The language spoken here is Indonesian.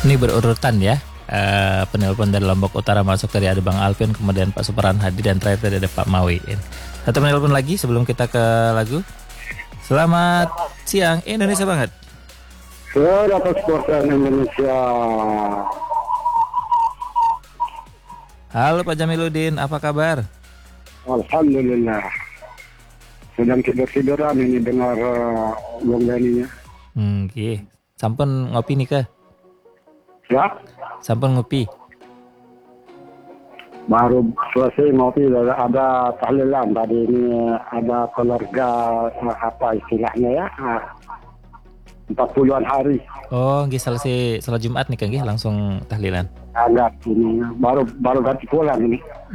Ini berurutan ya. Penelpon dari Lombok Utara masuk dari ada Bang Alvin, kemudian Pak Suparan Hadi, dan terakhir ada Pak Mawi. Satu penelpon lagi sebelum kita ke lagu. Selamat siang Indonesia banget. Selamat supporter Indonesia. Halo Pak Jamiluddin, apa kabar? Alhamdulillah. Sedang tidur-tiduran ini dengar Bung Daninya. Oke. Sampun ngopi nih ke? Ya, Sampun ngopi. baru selesai ngopi, ada tahlilan tadi ini, ada keluarga apa istilahnya ya, 40-an hari. Oh, nggih selesai salat Jumat nih kan nggih langsung tahlilan. Ada ini baru ganti pulang ini.